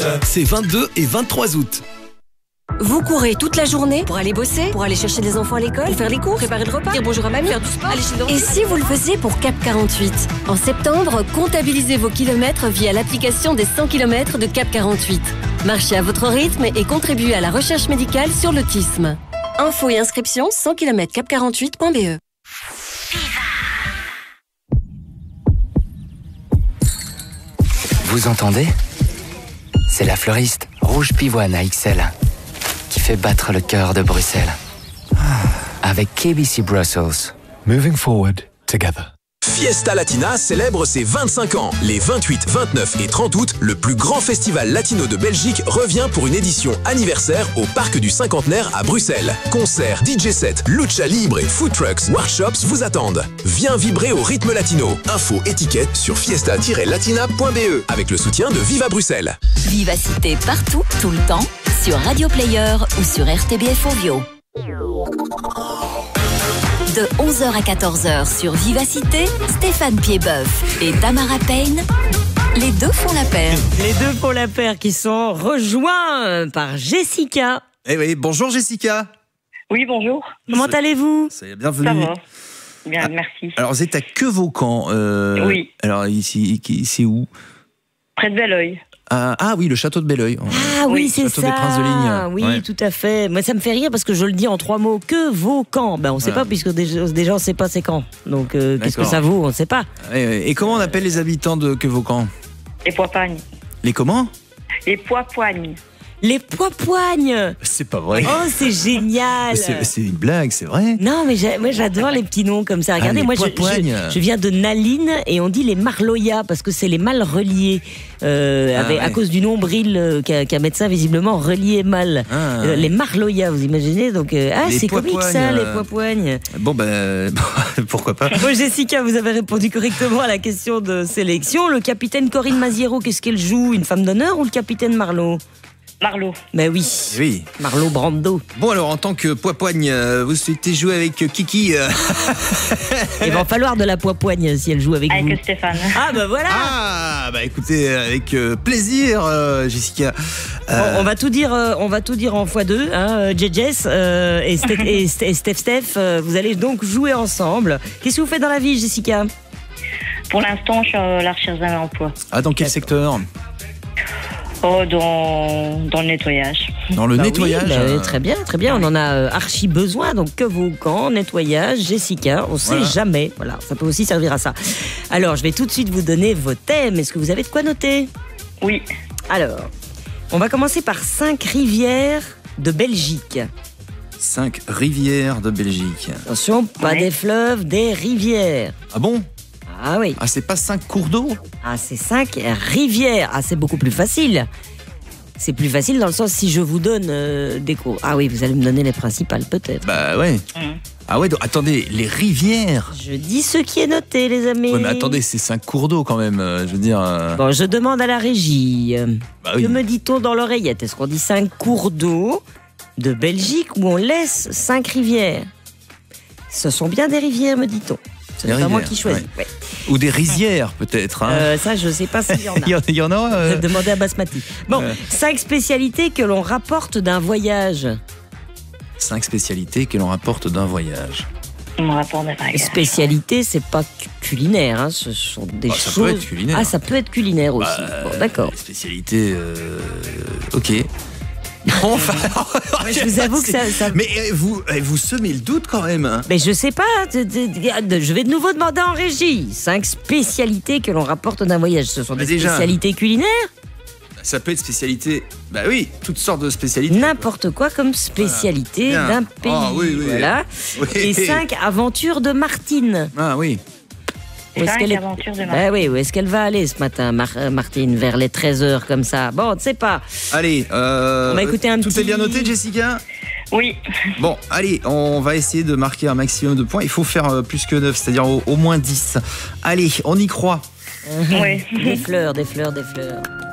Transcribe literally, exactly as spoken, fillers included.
C'est vingt-deux et vingt-trois août. Vous courez toute la journée pour aller bosser, pour aller chercher les enfants à l'école, pour faire les cours, préparer le repas, dire bonjour à mamie, faire du sport, aller chez le dentiste. Et si vous le faisiez pour Cap quarante-huit? En septembre, comptabilisez vos kilomètres via l'application des cent kilomètres de Cap quarante-huit. Marchez à votre rythme et contribuez à la recherche médicale sur l'autisme. Infos et inscriptions cent kilomètres cap quarante-huit point b e. Vous entendez? C'est la fleuriste Rouge Pivoine A X L qui fait battre le cœur de Bruxelles. Avec K B C Brussels. Moving forward together. Fiesta Latina célèbre ses vingt-cinq ans. Les vingt-huit, vingt-neuf et trente août, le plus grand festival latino de Belgique revient pour une édition anniversaire au Parc du Cinquantenaire à Bruxelles. Concerts, D J sets, lucha libre et food trucks, workshops vous attendent. Viens vibrer au rythme latino. Info étiquette sur fiesta tiret latina point b e avec le soutien de Viva Bruxelles. Vivacité partout, tout le temps, sur Radio Player ou sur R T B F Ovio. De onze heures à quatorze heures sur Vivacité, Stéphane Piedboeuf et Tamara Payne, les deux font la paire. Les deux font la paire qui sont rejoints par Jessica. Eh oui, bonjour Jessica. Oui, bonjour. Comment allez-vous? C'est bienvenue. Ça va. Bien, merci. Alors, vous êtes à Quevaucamp. Euh, oui. Alors, ici, c'est où? Près de Belleuil. Ah, ah oui, le château de Belleuil. Ah oui, c'est château ça. des Princes de Ligne. Oui, ouais. Tout à fait. Moi, ça me fait rire parce que je le dis en trois mots. Que vaut quand? Ben, on ne sait voilà. pas puisque déjà, déjà on ne sait pas c'est quand. Donc, euh, qu'est-ce que ça vaut? On ne sait pas. Et, et comment on appelle les habitants de Quevaucamp? Les Poipagnes. Les comment? Les Poipagnes. Les Poipagnes. C'est pas vrai. Oh, c'est génial. C'est, c'est une blague, c'est vrai. Non, mais j'ai, moi j'adore les petits noms comme ça. Regardez, ah, moi je, je, je viens de Naline et on dit les Marloya parce que c'est les mal reliés. Euh, ah, avec, ouais. À cause du nombril euh, qu'un, qu'un médecin visiblement relié mal. Ah, euh, ouais. Les Marloya, vous imaginez? Donc, euh, ah, les c'est comique ça, euh... les Poipagnes. Bon, ben, pourquoi pas. Bon, Jessica, vous avez répondu correctement à la question de sélection. Le capitaine Corinne Maziero, qu'est-ce qu'elle joue? Une femme d'honneur ou le capitaine Marlowe? Marlowe. Ben oui. Oui. Marlowe Brando. Bon, alors, en tant que Poipoigne, vous souhaitez jouer avec Kiki? Il va falloir de la Poipoigne si elle joue avec, avec vous. Avec Stéphane. Ah, ben voilà. Ah, bah écoutez, avec euh, plaisir, euh, Jessica. Euh... On, on va tout dire, euh, on va tout dire en fois deux, hein, J J euh, et, Ste- et, Ste- et Steph Steph. Euh, vous allez donc jouer ensemble. Qu'est-ce que vous faites dans la vie, Jessica? Pour l'instant, je suis à la recherche d'un emploi. Ah, dans quel secteur? Oh, dans, dans le nettoyage. Dans le bah nettoyage oui, bah, euh... Très bien, très bien. On en a euh, archi besoin. Donc, que vos camps, nettoyage, Jessica, on ne voilà. sait jamais. Voilà, ça peut aussi servir à ça. Alors, je vais tout de suite vous donner vos thèmes. Est-ce que vous avez de quoi noter? Oui. Alors, on va commencer par cinq rivières de Belgique. Cinq rivières de Belgique. Attention, pas ouais. des fleuves, des rivières. Ah bon? Ah oui. Ah, c'est pas cinq cours d'eau? Ah, c'est cinq rivières. Ah, c'est beaucoup plus facile. C'est plus facile dans le sens si je vous donne euh, des cours. Ah oui, vous allez me donner les principales peut-être. Bah ouais. Mmh. Ah ouais, donc attendez, les rivières. Je dis ce qui est noté, les amis. Ouais, mais attendez, c'est cinq cours d'eau quand même, euh, je veux dire... Euh... Bon, je demande à la régie. Bah oui. Que me dit-on dans l'oreillette? Est-ce qu'on dit cinq cours d'eau de Belgique ou on laisse cinq rivières? Ce sont bien des rivières, me dit-on. Ce n'est pas moi qui choisis. Ouais. Ouais. Ou des rizières, peut-être. Hein. Euh, ça, je ne sais pas s'il y en a. Il y en a euh... Demandez à Basmati. Bon, euh... cinq spécialités que l'on rapporte d'un voyage. Cinq spécialités que l'on rapporte d'un voyage. On rapporte d'un voyage. Spécialité, c'est pas culinaire. Hein. Ce sont des bah, choses... Ça peut être culinaire. Ah, ça peut être culinaire aussi. Bah, bon, d'accord. Spécialité... Euh... Ok. Enfin, ouais, je vous avoue que ça, ça... Mais vous, vous semez le doute quand même. Hein. Mais je sais pas. Je vais de nouveau demander en régie. Cinq spécialités que l'on rapporte d'un voyage. Ce sont bah des déjà, spécialités culinaires? Ça peut être spécialité. Bah oui, toutes sortes de spécialités. N'importe quoi comme spécialité voilà. d'un pays. Oh, oui, oui, voilà. Oui. Et cinq aventures de Martine. Ah oui. Où est-ce qu'elle est... bah oui, où est-ce qu'elle va aller ce matin, Mar- Martine, vers les treize heures comme ça? Bon, tu sais pas. Allez, euh, on va écouter un tout petit... est bien noté, Jessica? Oui. Bon, allez, on va essayer de marquer un maximum de points. Il faut faire plus que neuf, c'est-à-dire au, au moins dix. Allez, on y croit. Oui. Des fleurs, des fleurs, des fleurs.